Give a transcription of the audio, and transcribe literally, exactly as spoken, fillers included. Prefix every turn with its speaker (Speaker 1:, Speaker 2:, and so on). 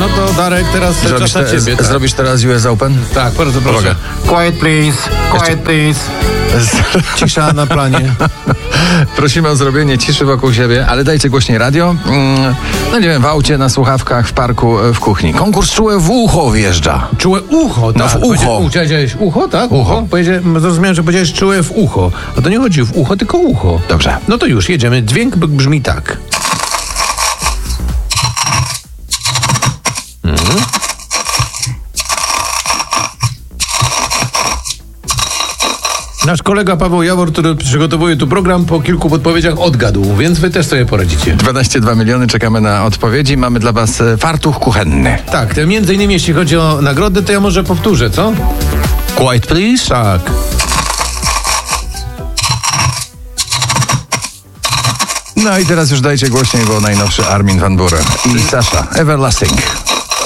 Speaker 1: no to Darek, teraz
Speaker 2: Zrobisz,
Speaker 1: czas na
Speaker 2: te,
Speaker 1: ciebie. Tak.
Speaker 2: zrobisz teraz U S Open?
Speaker 1: Tak, bardzo proszę.
Speaker 2: Uwaga.
Speaker 1: Quiet please, quiet please. Cisza na planie.
Speaker 2: Prosimy o zrobienie ciszy wokół siebie, ale dajcie głośniej radio. Mm, no nie wiem, w aucie, na słuchawkach, w parku, w kuchni. Konkurs Czułe w ucho wjeżdża.
Speaker 1: Czułe ucho, tak.
Speaker 2: No w ucho.
Speaker 1: Powiedziałeś ucho, tak?
Speaker 2: Ucho.
Speaker 1: Powiedziałem, zrozumiałem, że powiedziałeś czułe w ucho. A to nie chodzi w ucho, tylko ucho.
Speaker 2: Dobrze.
Speaker 1: No to już, jedziemy. Dźwięk b- brzmi tak. Mhm. Nasz kolega Paweł Jawor, który przygotowuje tu program, po kilku podpowiedziach odgadł, więc wy też sobie poradzicie.
Speaker 2: dwanaście przecinek dwa miliony, czekamy na odpowiedzi. Mamy dla was e, fartuch kuchenny.
Speaker 1: Tak, to między innymi jeśli chodzi o nagrody, to ja może powtórzę, co?
Speaker 2: Quiet please?
Speaker 1: Tak.
Speaker 2: No i teraz już dajcie głośniej, bo najnowszy Armin van Buuren i Sasha Everlasting.